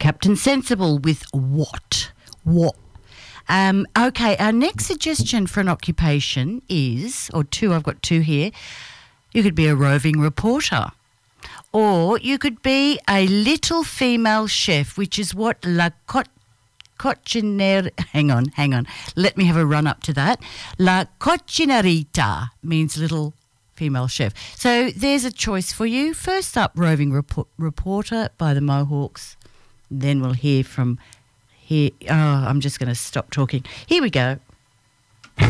Captain Sensible with what? What? Okay, our next suggestion for an occupation is, or two, I've got two here. You could be a roving reporter. Or you could be a little female chef, which is what La Cochinera... Hang on. Let me have a run up to that. La Cocinerita means little female chef. So there's a choice for you. First up, roving reporter by the Mohawks. Then we'll hear from... I'm just going to stop talking. Here we go.